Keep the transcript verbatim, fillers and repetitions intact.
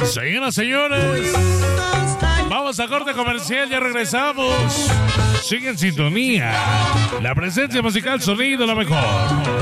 Señoras, señores, vamos a corte comercial, ya regresamos. Sigue en sintonía. La presencia musical, sonido, la mejor.